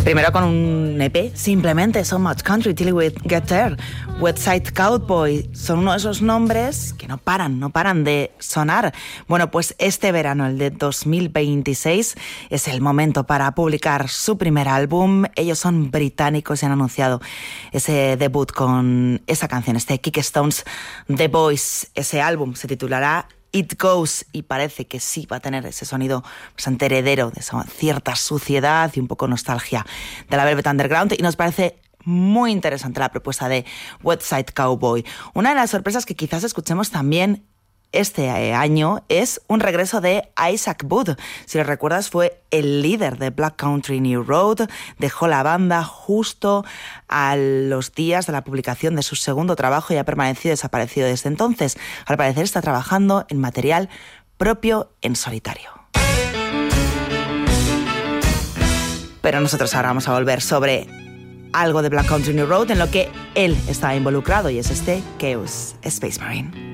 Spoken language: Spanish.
Primero con un EP, simplemente So Much Country Till We Get There. West Side Cowboy son uno de esos nombres que no paran de sonar. Bueno, pues este verano, el de 2026, es el momento para publicar su primer álbum. Ellos son británicos y han anunciado ese debut con esa canción, este Kickstones The Voice. Ese álbum se titulará It Goes y parece que sí va a tener ese sonido bastante heredero de esa cierta suciedad y un poco nostalgia de la Velvet Underground, y nos parece muy interesante la propuesta de West Side Cowboy. Una de las sorpresas que quizás escuchemos también este año es un regreso de Isaac Wood. Si lo recuerdas, fue el líder de Black Country New Road. Dejó la banda justo a los días de la publicación de su segundo trabajo y ha permanecido desaparecido desde entonces. Al parecer está trabajando en material propio en solitario. Pero nosotros ahora vamos a volver sobre algo de Black Country New Road en lo que él estaba involucrado, y es este Chaos Space Marine.